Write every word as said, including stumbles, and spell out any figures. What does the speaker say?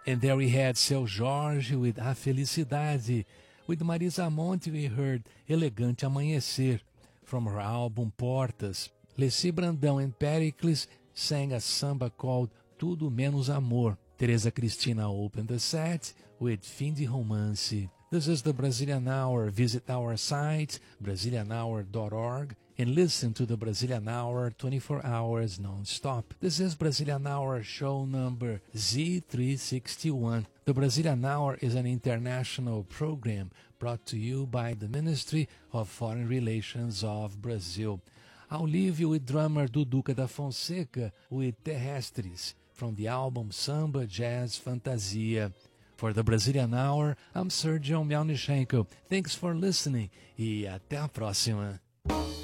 And there we had Seu Jorge with A Felicidade. With Marisa Monte we heard Elegante Amanhecer. From her album Portas, Leci Brandão and Pericles sang a samba called Tudo Menos Amor. Teresa Cristina opened the set with Fim de Romance. This is the Brazilian Hour. Visit our site, Brazilian hour dot org, and listen to the Brazilian Hour twenty-four hours non-stop. This is Brazilian Hour show number Z three sixty-one. The Brazilian Hour is an international program brought to you by the Ministry of Foreign Relations of Brazil. I'll leave you with drummer Duduca da Fonseca with Terrestres from the album Samba Jazz Fantasia. For the Brazilian Hour, I'm Sergio Melnichenko. Thanks for listening e até a próxima.